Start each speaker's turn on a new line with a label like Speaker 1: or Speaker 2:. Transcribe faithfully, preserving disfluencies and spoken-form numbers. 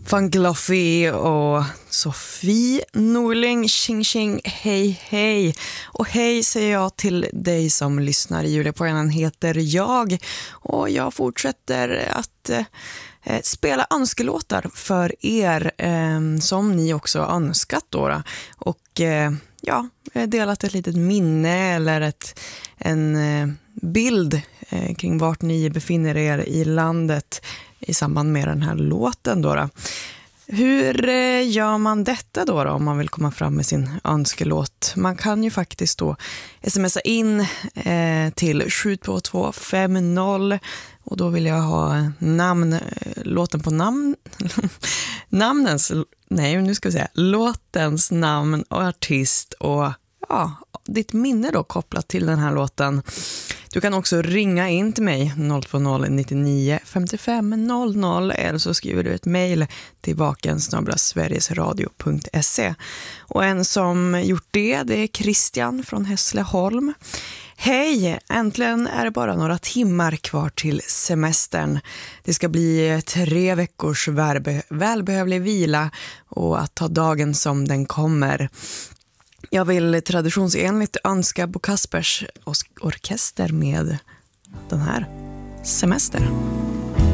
Speaker 1: Funky och Sofie Norling, tjing tjing, hej hej. Och hej säger jag till dig som lyssnar. Julia Pojanen heter jag och jag fortsätter att eh, spela önskelåtar för er eh, som ni också har önskat då. Och eh, ja, jag har delat ett litet minne eller ett, en eh, bild eh, kring vart ni befinner er i landet i samband med den här låten då. då. Hur eh, gör man detta då, då om man vill komma fram med sin önskelåt? Man kan ju faktiskt då smsa in eh, till sju två två fem noll och då vill jag ha namn, eh, låten på namn, namnens, nej nu ska vi säga, låtens namn och artist och ja, ditt minne då kopplat till den här låten. Du kan också ringa in till mig noll två noll nio nio fem fem noll noll eller så skriver du ett mejl till vaken snabel-a sverigesradio punkt se. Och en som gjort det, det är Christian från Hässleholm. Hej, äntligen är det bara några timmar kvar till semestern. Det ska bli tre veckors välbe- välbehövlig vila och att ta dagen som den kommer. Jag vill traditionsenligt önska Bo Kaspers orkester med den här Semester.